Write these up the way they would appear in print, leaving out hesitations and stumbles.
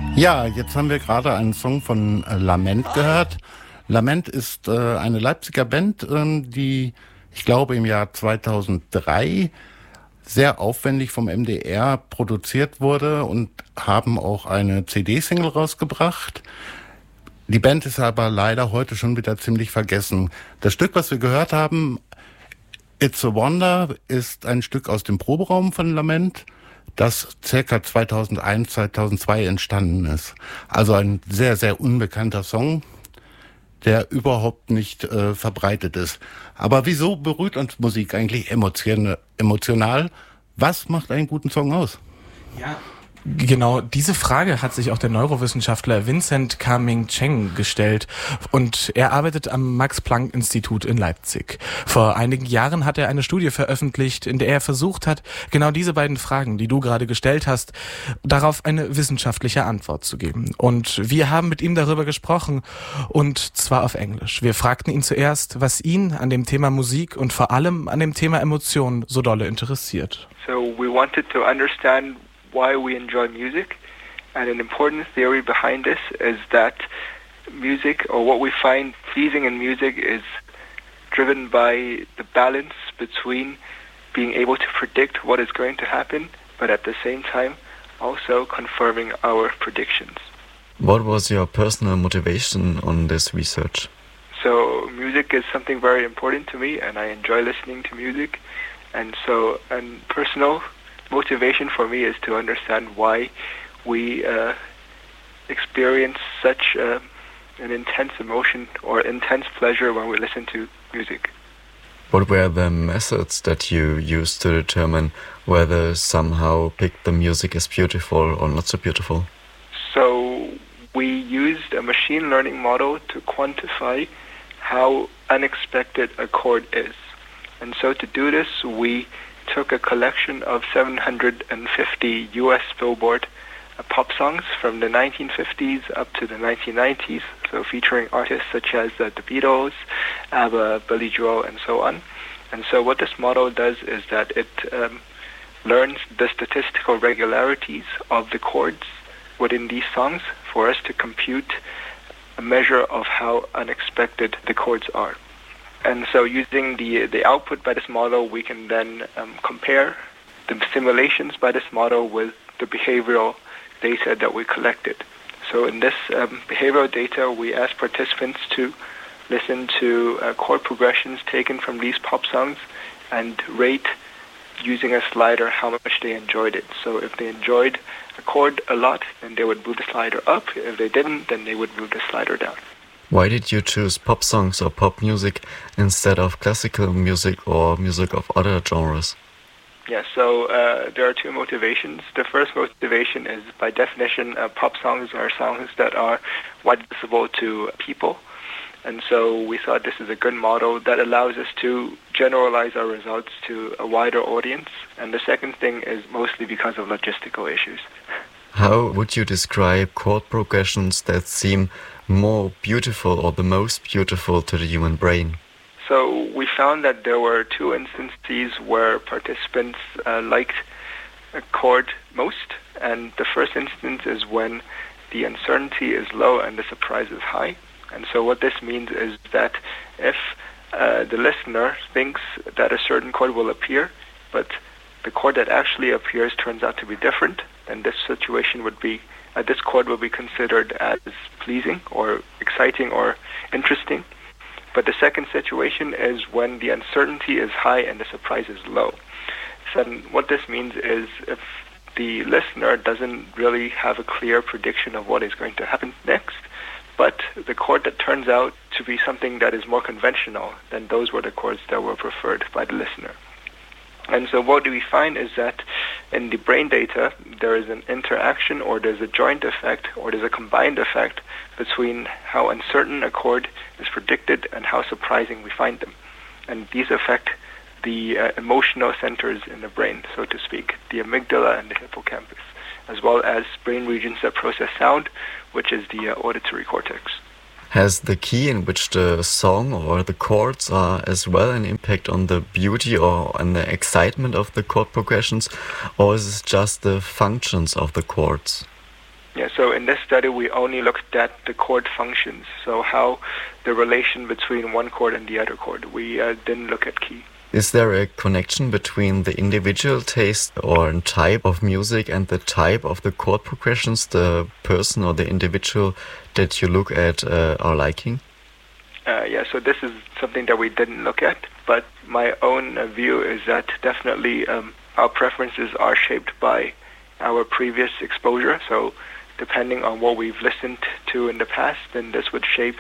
Ja, jetzt haben wir gerade einen Song von Lament gehört. Lament ist eine Leipziger Band, die, ich glaube, im Jahr 2003 sehr aufwendig vom MDR produziert wurde und haben auch eine CD-Single rausgebracht. Die Band ist aber leider heute schon wieder ziemlich vergessen. Das Stück, was wir gehört haben, It's a Wonder, ist ein Stück aus dem Proberaum von Lament, das circa 2001, 2002 entstanden ist. Also ein sehr, sehr unbekannter Song, der überhaupt nicht verbreitet ist. Aber wieso berührt uns Musik eigentlich emotional? Was macht einen guten Song aus? Ja, genau, diese Frage hat sich auch der Neurowissenschaftler Vincent Ka-Ming Cheng gestellt und er arbeitet am Max-Planck-Institut in Leipzig. Vor einigen Jahren hat er eine Studie veröffentlicht, in der er versucht hat, genau diese beiden Fragen, die du gerade gestellt hast, darauf eine wissenschaftliche Antwort zu geben. Und wir haben mit ihm darüber gesprochen und zwar auf Englisch. Wir fragten ihn zuerst, was ihn an dem Thema Musik und vor allem an dem Thema Emotion so dolle interessiert. So we wanted to understand why we enjoy music, and an important theory behind this is that music, or what we find pleasing in music, is driven by the balance between being able to predict what is going to happen, but at the same time also confirming our predictions. What was your personal motivation on this research? So music is something very important to me, and I enjoy listening to music, and so a personal motivation for me is to understand why we experience such an intense emotion or intense pleasure when we listen to music. What were the methods that you used to determine whether somehow picked the music as beautiful or not so beautiful? So we used a machine learning model to quantify how unexpected a chord is. And so to do this, we took a collection of 750 US Billboard pop songs from the 1950s up to the 1990s, so featuring artists such as the Beatles, ABBA, Billy Joel, and so on. And so what this model does is that it learns the statistical regularities of the chords within these songs for us to compute a measure of how unexpected the chords are. And so using the output by this model, we can then compare the simulations by this model with the behavioral data that we collected. So in this behavioral data, we asked participants to listen to chord progressions taken from these pop songs and rate using a slider how much they enjoyed it. So if they enjoyed a chord a lot, then they would move the slider up. If they didn't, then they would move the slider down. Why did you choose pop songs or pop music instead of classical music or music of other genres? Yeah, so there are two motivations. The first motivation is, by definition, pop songs are songs that are widely accessible to people. And so we thought this is a good model that allows us to generalize our results to a wider audience. And the second thing is mostly because of logistical issues. How would you describe chord progressions that seem more beautiful or the most beautiful to the human brain? So we found that there were two instances where participants liked a chord most. And the first instance is when the uncertainty is low and the surprise is high. And so what this means is that if the listener thinks that a certain chord will appear, but the chord that actually appears turns out to be different, then this situation would be, this chord will be considered as pleasing or exciting or interesting. But the second situation is when the uncertainty is high and the surprise is low. So what this means is if the listener doesn't really have a clear prediction of what is going to happen next, but the chord that turns out to be something that is more conventional, then those were the chords that were preferred by the listener. And so what do we find is that in the brain data, there is an interaction, or there's a joint effect, or there's a combined effect between how uncertain a chord is predicted and how surprising we find them. And these affect the emotional centers in the brain, so to speak, the amygdala and the hippocampus, as well as brain regions that process sound, which is the auditory cortex. Has the key in which the song or the chords are as well an impact on the beauty or on the excitement of the chord progressions, or is it just the functions of the chords? Yeah, so in this study we only looked at the chord functions, so how the relation between one chord and the other chord. We didn't look at key. Is there a connection between the individual taste or type of music and the type of the chord progressions the person or the individual that you look at are liking? Yeah, so this is something that we didn't look at, but my own view is that definitely our preferences are shaped by our previous exposure. So depending on what we've listened to in the past, then this would shape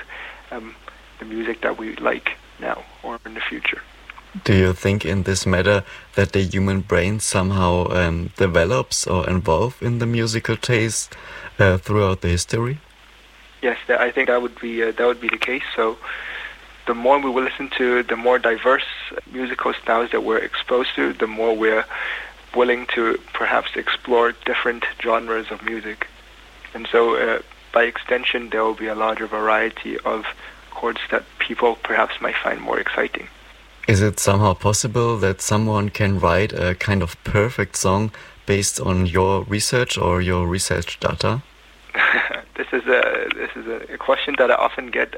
the music that we like now or in the future. Do you think in this matter that the human brain somehow develops or evolves in the musical taste throughout the history? Yes, I think that would be the case. So the more we will listen to, the more diverse musical styles that we're exposed to, the more we're willing to perhaps explore different genres of music. And so by extension, there will be a larger variety of chords that people perhaps might find more exciting. Is it somehow possible that someone can write a kind of perfect song based on your research or your research data? This is a question that I often get.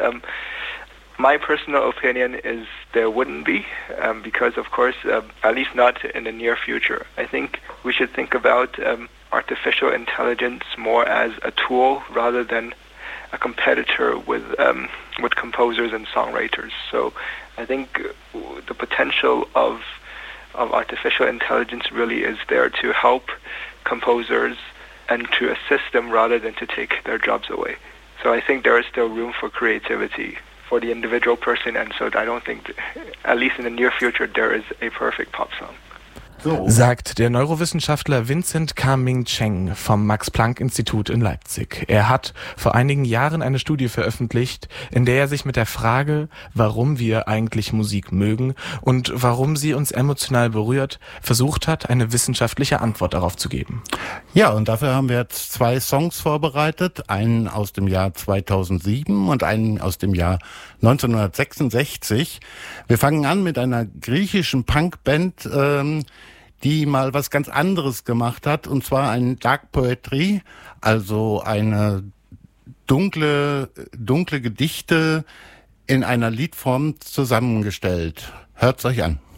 My personal opinion is there wouldn't be, because of course, at least not in the near future. I think we should think about artificial intelligence more as a tool rather than a competitor with composers and songwriters. So I think the potential of artificial intelligence really is there to help composers and to assist them rather than to take their jobs away. So I think there is still room for creativity for the individual person, and so I don't think, at least in the near future, there is a perfect pop song. So. Sagt der Neurowissenschaftler Vincent Ka-Ming Cheng vom Max-Planck-Institut in Leipzig. Er hat vor einigen Jahren eine Studie veröffentlicht, in der er sich mit der Frage, warum wir eigentlich Musik mögen und warum sie uns emotional berührt, versucht hat, eine wissenschaftliche Antwort darauf zu geben. Ja, und dafür haben wir jetzt 2 Songs vorbereitet, einen aus dem Jahr 2007 und einen aus dem Jahr 1966. Wir fangen an mit einer griechischen Punkband, die mal was ganz anderes gemacht hat, und zwar ein Dark Poetry, also eine dunkle Gedichte in einer Liedform zusammengestellt. Hört's euch an.